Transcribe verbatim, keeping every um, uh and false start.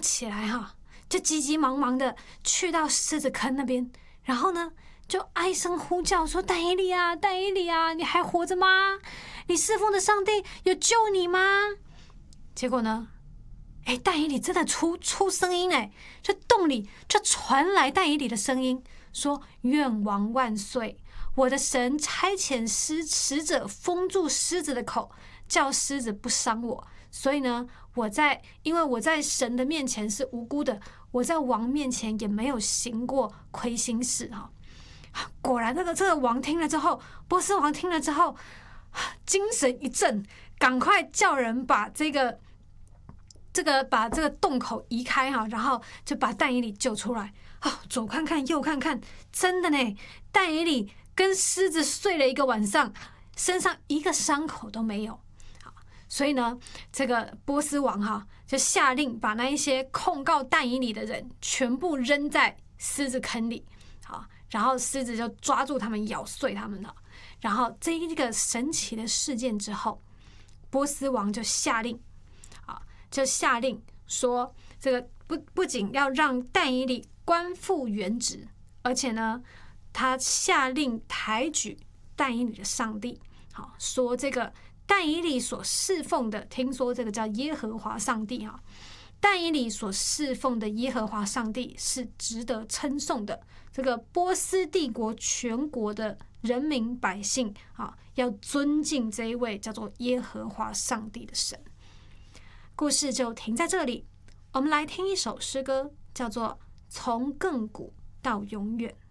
起来哈，就急急忙忙的去到狮子坑那边，然后呢就哀声呼叫说：“但以理啊，但以理啊，你还活着吗？你侍奉的上帝有救你吗？”结果呢，哎，但以理真的出出声音哎，这洞里就传来但以理的声音，说：“愿王万岁！我的神差遣使使者封住狮子的口，叫狮子不伤我。所以呢，我在因为我在神的面前是无辜的，我在王面前也没有行过亏心事哈。”果然，这个这个王听了之后，波斯王听了之后，精神一振，赶快叫人把这个这个把这个洞口移开哈，然后就把但以理救出来。哦，左看看右看看，真的呢，但以理跟狮子睡了一个晚上，身上一个伤口都没有。所以呢，这个波斯王哈就下令把那一些控告但以理的人全部扔在狮子坑里。好。然后狮子就抓住他们，咬碎他们了。然后这一个神奇的事件之后，波斯王就下令，啊，就下令说，这个不不仅要让但以理官复原职，而且呢，他下令抬举但以理的上帝，好，说这个但以理所侍奉的，听说这个叫耶和华上帝哈。但以理所侍奉的耶和华上帝是值得称颂的。这个波斯帝国全国的人民百姓啊，要尊敬这一位叫做耶和华上帝的神。故事就停在这里，我们来听一首诗歌，叫做《从亘古到永远》。